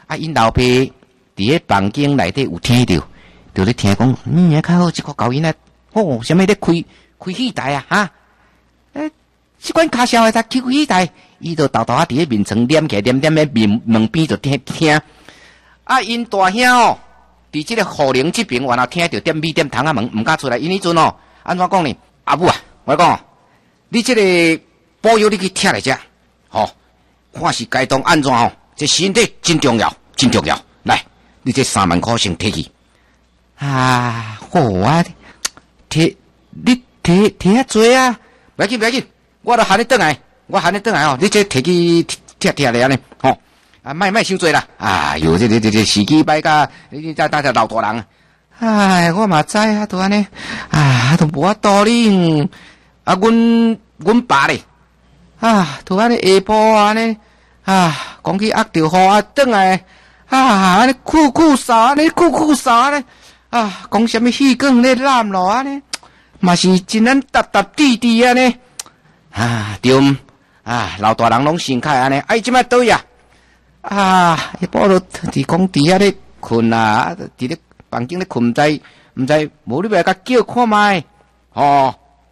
啊，因老爸伫迄房间内底有听到，就咧听讲，较好，即个狗囡仔，哦，啥物咧开戏台啊，哈，即款卡笑诶，才开戏台，伊就豆豆啊，伫迄面床念起，念咧门边就听，啊，因大兄哦，伫即个护灵这边，然后听到点米点糖啊门，毋敢出来，因迄阵哦，安怎讲呢？阿母啊，我讲，你即个保佑你去听来遮，吼，看是该当安怎吼，这身体真重要，真重要。来，你这3万块先摕去。啊，好啊，摕遐多啊，不要紧，我都喊你转来，哦，你这摕去摕来安尼，吼。啊，卖伤多啦！哎哟，这时机歹甲，你再老大人。哎，我嘛知啊，都安尼，啊，都无法度哩。啊，阮爸咧，啊，都安尼下晡安尼，啊，讲去压着雨啊，转来，啊，安尼酷扫安尼，啊，讲什么戏光咧染咯安尼，嘛是真咱搭滴滴安尼，啊，对，啊，老大人拢心开安尼，哎，即摆倒呀。啊！一般都伫讲伫遐咧困啊，伫咧房间咧困，毋知，无你来甲叫看卖，哦，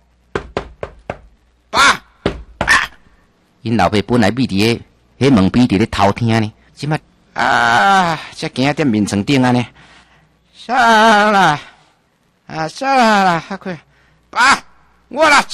爸，因老爸本来闭伫迄门边伫咧偷听呢，即摆啊，才行伫面床顶安尼，啥啦，快，爸，我啦，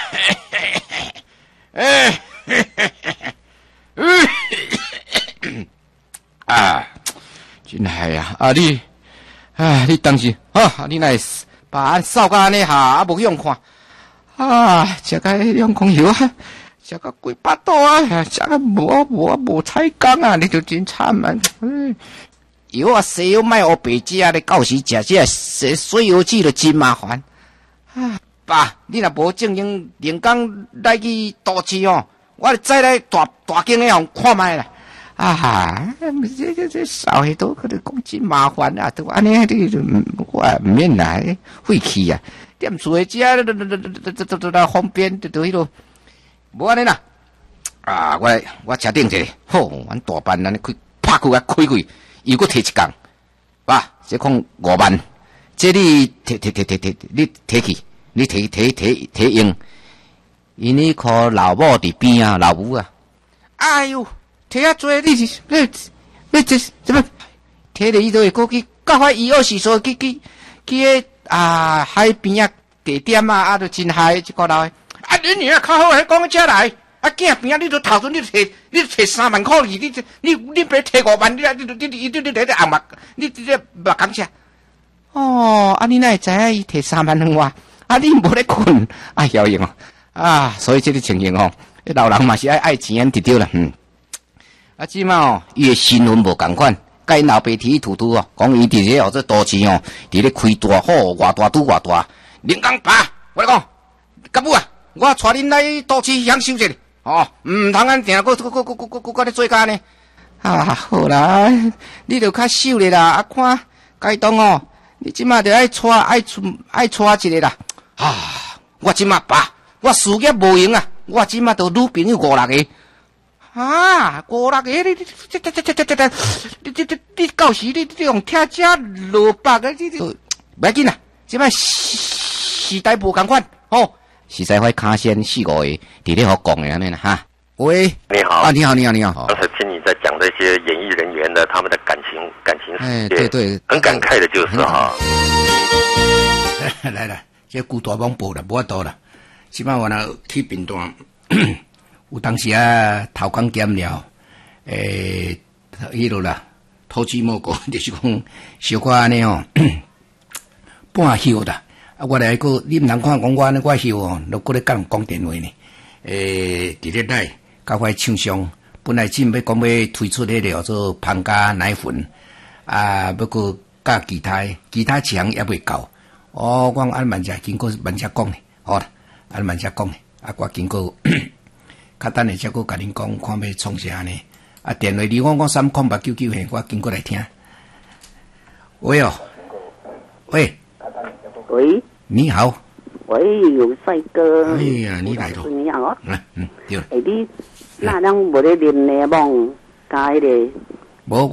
啊，真系啊！啊你当时啊，你来把扫甲安尼下，啊无用看啊，食个用空油啊，食个几百度啊，食个无彩工啊，你就真惨啊！油啊，西油卖黑白食咧，到时食这水油脂就真麻烦啊！爸，你若无正经连工来去都市哦，我就再来大间诶互看卖啦。啊，这扫许都可能讲真麻烦啊！都安尼，我唔免来费气啊！踮厝诶遮都方便，就迄落无安尼啦。啊，我车顶者，吼，阮大班安尼拍开又搁摕1工，爸，这讲5万，这你摕，你摕去，你摕用，因你靠老母伫边啊，老母啊，哎哟！摕遐多，你这怎么摕了伊都会过去到遐伊时说去迄海边啊地点啊，就真嗨一个老的。啊，你女儿较好，还讲遮来，啊囝边啊，你都头阵你摕3万块去，你别摕5万，你来红目，你这目感谢。哦，啊你哪会知影伊摕3万两外？啊你无咧困，啊晓用哦，啊所以这个情形哦，老人嘛是爱钱就对了，啊，即嘛哦，伊诶身份无共款，甲因老爸提吐哦，讲伊伫咧这都市哦，伫咧开大好，偌大拄偌大。恁讲爸，我来讲，甲母啊，我带恁来都市享受者，哦，毋通安定个咧做干呢。啊，好啦，你著较瘦咧啦，啊看该当哦，你即嘛著爱带一个啦。啊，我即嘛爸，我事业无用啊，我即嘛都女朋友5、6个。啊，5、6个，你到时你用听遮落白个，你袂紧啦，即摆时代无共款，哦，实在会卡先4、5个，伫咧好讲的安尼啦哈。喂， 你好啊，你好。 刚才听你在讲这些演艺人员的他们的感情世界， 对， 很感慨的，就是哈。 来，这古大网报了，无法度啦，即摆我若去频段。有当时啊，头讲减了，迄落啦，土鸡莫讲，就是讲小可安尼哦，半休啦。啊，我来个，你毋通看讲我安尼我休哦，都过来甲人讲电话呢。伫咧来，甲我厂商，本来准备讲要推出迄个叫做胖加奶粉，啊，要个加其他厂也未够。哦，我按慢只经过慢只讲呢，好啦，按慢只讲呢，啊，我经过。较等下才阁甲恁讲，看要创啥呢？啊，电话离我30899嘿，我经过来听。喂哦，喂，你好， 喂，有帅哥。 哎呀，你来了。 你好哦。 对。 你那人无咧啉呢，梦加迄个。 无。